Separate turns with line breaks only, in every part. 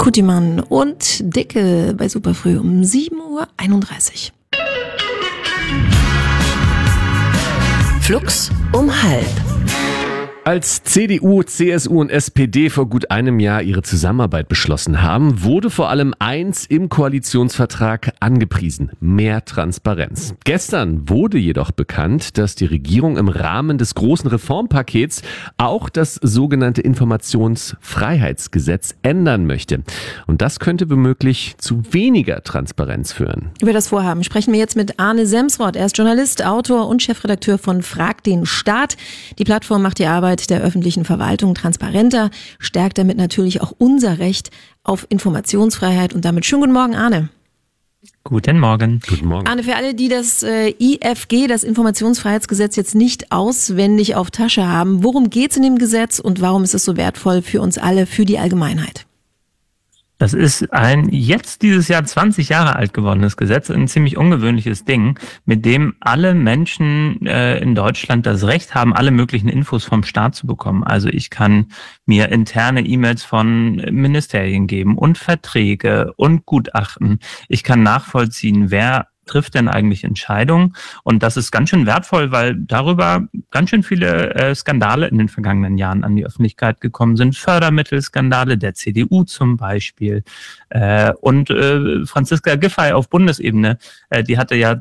Kutimann und Dicke bei Superfrüh um 7:31 Uhr.
Flux um 12:30.
Als CDU, CSU und SPD vor gut einem Jahr ihre Zusammenarbeit beschlossen haben, wurde vor allem eins im Koalitionsvertrag angepriesen: mehr Transparenz. Gestern wurde jedoch bekannt, dass die Regierung im Rahmen des großen Reformpakets auch das sogenannte Informationsfreiheitsgesetz ändern möchte. Und das könnte womöglich zu weniger Transparenz führen.
Über das Vorhaben sprechen wir jetzt mit Arne Semsrott. Er ist Journalist, Autor und Chefredakteur von Frag den Staat. Die Plattform macht die Arbeit der öffentlichen Verwaltung transparenter, stärkt damit natürlich auch unser Recht auf Informationsfreiheit. Und damit schönen guten Morgen, Arne.
Guten Morgen.
Guten Morgen.
Arne, für alle, die das IFG, das Informationsfreiheitsgesetz, jetzt nicht auswendig auf Tasche haben, worum geht es in dem Gesetz und warum ist es so wertvoll für uns alle, für die Allgemeinheit?
Das ist ein jetzt dieses Jahr 20 Jahre alt gewordenes Gesetz, ein ziemlich ungewöhnliches Ding, mit dem alle Menschen in Deutschland das Recht haben, alle möglichen Infos vom Staat zu bekommen. Also ich kann mir interne E-Mails von Ministerien geben und Verträge und Gutachten. Ich kann nachvollziehen, wer trifft denn eigentlich Entscheidungen? Und das ist ganz schön wertvoll, weil darüber ganz schön viele Skandale in den vergangenen Jahren an die Öffentlichkeit gekommen sind. Fördermittelskandale der CDU zum Beispiel. Und Franziska Giffey auf Bundesebene, die hatte ja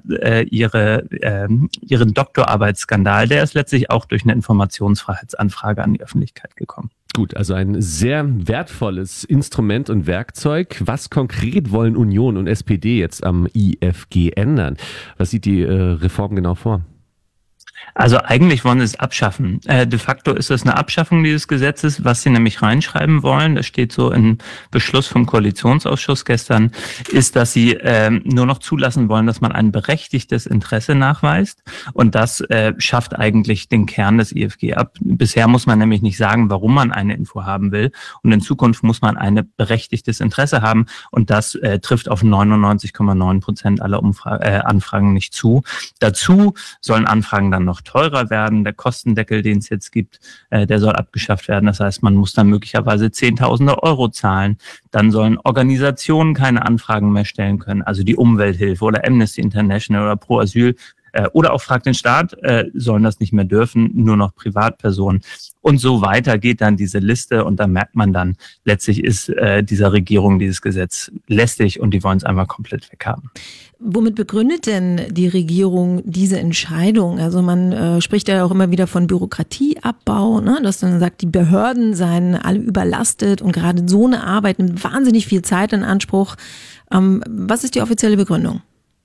ihren Doktorarbeitsskandal, der ist letztlich auch durch eine Informationsfreiheitsanfrage an die Öffentlichkeit gekommen.
Gut, also ein sehr wertvolles Instrument und Werkzeug. Was konkret wollen Union und SPD jetzt am IFG ändern? Was sieht die Reform genau vor?
Also eigentlich wollen sie es abschaffen. De facto ist es eine Abschaffung dieses Gesetzes. Was sie nämlich reinschreiben wollen, das steht so im Beschluss vom Koalitionsausschuss gestern, ist, dass sie nur noch zulassen wollen, dass man ein berechtigtes Interesse nachweist. Und das schafft eigentlich den Kern des IFG ab. Bisher muss man nämlich nicht sagen, warum man eine Info haben will. Und in Zukunft muss man ein berechtigtes Interesse haben. Und das trifft auf 99,9% aller Anfragen nicht zu. Dazu sollen Anfragen dann noch teurer werden. Der Kostendeckel, den es jetzt gibt, der soll abgeschafft werden. Das heißt, man muss dann möglicherweise Zehntausende Euro zahlen. Dann sollen Organisationen keine Anfragen mehr stellen können. Also die Umwelthilfe oder Amnesty International oder Pro Asyl oder auch Frag den Staat sollen das nicht mehr dürfen, nur noch Privatpersonen. Und so weiter geht dann diese Liste und da merkt man dann, letztlich ist dieser Regierung dieses Gesetz lästig und die wollen es einfach komplett weghaben.
Womit begründet denn die Regierung diese Entscheidung? Also man spricht ja auch immer wieder von Bürokratieabbau, ne? Dass dann sagt, die Behörden seien alle überlastet und gerade so eine Arbeit nimmt wahnsinnig viel Zeit in Anspruch. Was ist die offizielle Begründung?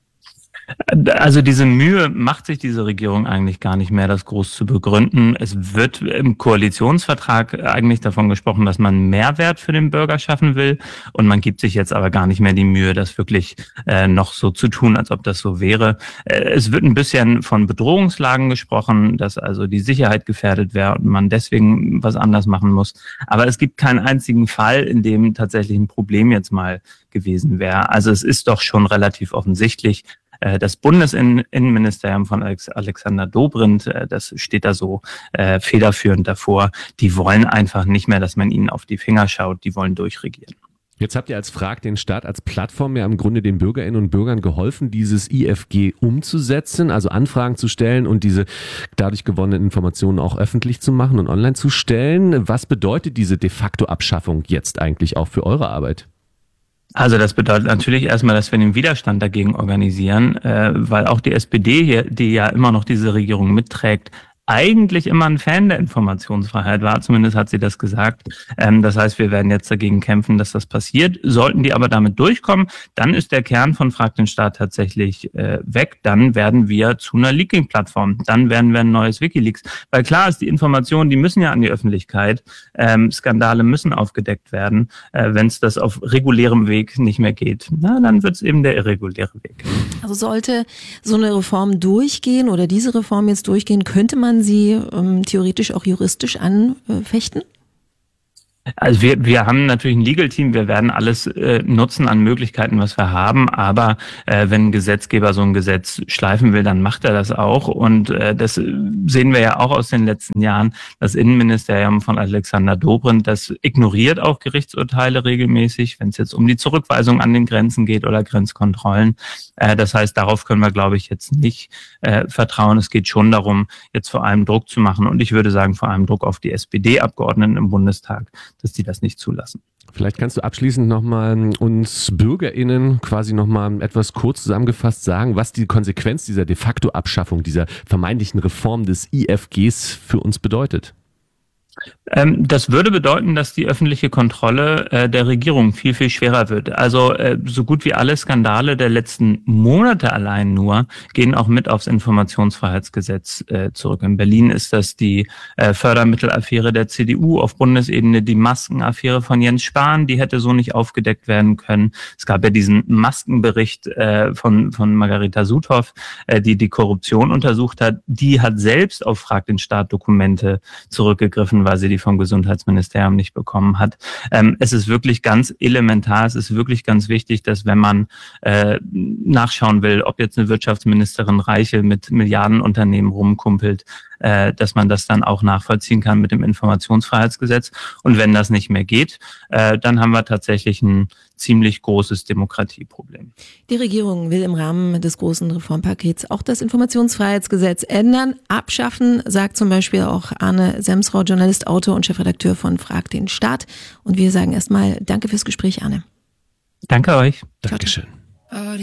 Also diese Mühe macht sich diese Regierung eigentlich gar nicht mehr, das groß zu begründen. Es wird im Koalitionsvertrag eigentlich davon gesprochen, dass man Mehrwert für den Bürger schaffen will. Und man gibt sich jetzt aber gar nicht mehr die Mühe, das wirklich noch so zu tun, als ob das so wäre. Es wird ein bisschen von Bedrohungslagen gesprochen, dass also die Sicherheit gefährdet wäre und man deswegen was anders machen muss. Aber es gibt keinen einzigen Fall, in dem tatsächlich ein Problem jetzt mal gewesen wäre. Also es ist doch schon relativ offensichtlich. Das Bundesinnenministerium von Alexander Dobrindt, das steht da so federführend davor, die wollen einfach nicht mehr, dass man ihnen auf die Finger schaut, die wollen durchregieren.
Jetzt habt ihr als Frag den Staat als Plattform ja im Grunde den Bürgerinnen und Bürgern geholfen, dieses IFG umzusetzen, also Anfragen zu stellen und diese dadurch gewonnenen Informationen auch öffentlich zu machen und online zu stellen. Was bedeutet diese de facto Abschaffung jetzt eigentlich auch für eure Arbeit?
Also das bedeutet natürlich erstmal, dass wir den Widerstand dagegen organisieren, weil auch die SPD hier, die ja immer noch diese Regierung mitträgt, eigentlich immer ein Fan der Informationsfreiheit war, zumindest hat sie das gesagt. Das heißt, wir werden jetzt dagegen kämpfen, dass das passiert. Sollten die aber damit durchkommen, dann ist der Kern von Frag den Staat tatsächlich weg. Dann werden wir zu einer Leaking-Plattform. Dann werden wir ein neues WikiLeaks. Weil klar ist, die Informationen, die müssen ja an die Öffentlichkeit. Skandale müssen aufgedeckt werden. Wenn es das auf regulärem Weg nicht mehr geht, na, dann wird es eben der irreguläre Weg.
Also sollte so eine Reform durchgehen oder diese Reform jetzt durchgehen, könnte man sie theoretisch auch juristisch anfechten?
Also wir haben natürlich ein Legal-Team, wir werden alles nutzen an Möglichkeiten, was wir haben, aber wenn ein Gesetzgeber so ein Gesetz schleifen will, dann macht er das auch und das sehen wir ja auch aus den letzten Jahren. Das Innenministerium von Alexander Dobrindt, das ignoriert auch Gerichtsurteile regelmäßig, wenn es jetzt um die Zurückweisung an den Grenzen geht oder Grenzkontrollen. Das heißt, darauf können wir, glaube ich, jetzt nicht vertrauen. Es geht schon darum, jetzt vor allem Druck zu machen und ich würde sagen, vor allem Druck auf die SPD-Abgeordneten im Bundestag, dass die das nicht zulassen.
Vielleicht kannst du abschließend nochmal uns BürgerInnen quasi nochmal etwas kurz zusammengefasst sagen, was die Konsequenz dieser de facto Abschaffung, dieser vermeintlichen Reform des IFGs für uns bedeutet.
Das würde bedeuten, dass die öffentliche Kontrolle der Regierung viel, viel schwerer wird. Also so gut wie alle Skandale der letzten Monate allein nur gehen auch mit aufs Informationsfreiheitsgesetz zurück. In Berlin ist das die Fördermittelaffäre der CDU auf Bundesebene, die Maskenaffäre von Jens Spahn, die hätte so nicht aufgedeckt werden können. Es gab ja diesen Maskenbericht von Margareta Sudhoff, die Korruption untersucht hat. Die hat selbst auf Frag den Staat Dokumente zurückgegriffen, weil sie die vom Gesundheitsministerium nicht bekommen hat. Es ist wirklich ganz elementar, es ist wirklich ganz wichtig, dass wenn man nachschauen will, ob jetzt eine Wirtschaftsministerin Reiche mit Milliardenunternehmen rumkumpelt, dass man das dann auch nachvollziehen kann mit dem Informationsfreiheitsgesetz. Und wenn das nicht mehr geht, dann haben wir tatsächlich ein ziemlich großes Demokratieproblem.
Die Regierung will im Rahmen des großen Reformpakets auch das Informationsfreiheitsgesetz ändern, abschaffen, sagt zum Beispiel auch Arne Semsrau, Journalist, Autor und Chefredakteur von Frag den Staat. Und wir sagen erstmal Danke fürs Gespräch, Arne.
Danke euch.
Dankeschön.